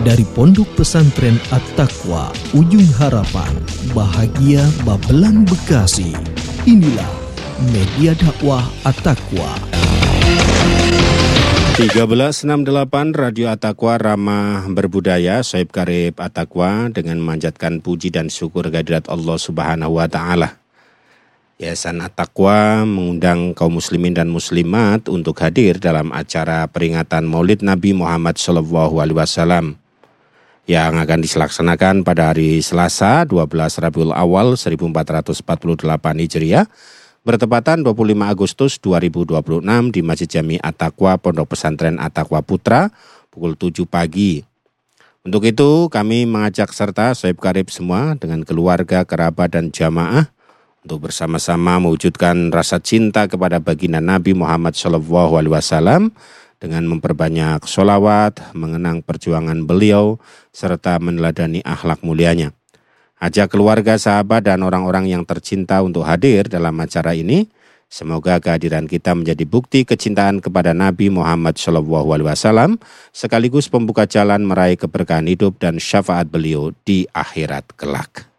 Dari Pondok Pesantren At-Taqwa, Ujung Harapan, Bahagia Babelan, Bekasi. Inilah Media Dakwah At-Taqwa. 1368 Radio At-Taqwa Ramah Berbudaya, Sohib Karib At-Taqwa dengan memanjatkan puji dan syukur kehadirat Allah Subhanahu wa Ta'ala. Yayasan At-Taqwa mengundang kaum muslimin dan muslimat untuk hadir dalam acara peringatan Maulid Nabi Muhammad SAW yang akan dilaksanakan pada hari Selasa 12 Rabiul Awal 1448 Hijriah bertepatan 25 Agustus 2026 di Masjid Jami At-Taqwa Pondok Pesantren At-Taqwa Putra pukul 7 pagi. Untuk itu kami mengajak serta Sohib Karib semua dengan keluarga, kerabat dan jamaah untuk bersama-sama mewujudkan rasa cinta kepada baginda Nabi Muhammad SAW dengan memperbanyak sholawat, mengenang perjuangan beliau, serta meneladani akhlak mulianya. Ajak keluarga, sahabat, dan orang-orang yang tercinta untuk hadir dalam acara ini. Semoga kehadiran kita menjadi bukti kecintaan kepada Nabi Muhammad SAW, sekaligus pembuka jalan meraih keberkahan hidup dan syafaat beliau di akhirat kelak.